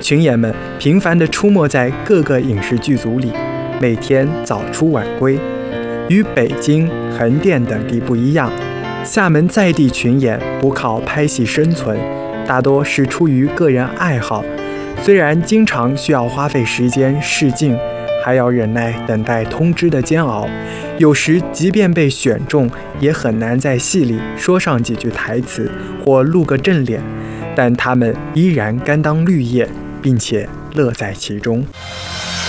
群演们频繁地出没在各个影视剧组里，每天早出晚归。与北京、横店等地不一样，厦门在地群演不靠拍戏生存，大多是出于个人爱好。虽然经常需要花费时间试镜，还要忍耐等待通知的煎熬，有时即便被选中，也很难在戏里说上几句台词或露个正脸，但他们依然甘当绿叶，并且乐在其中。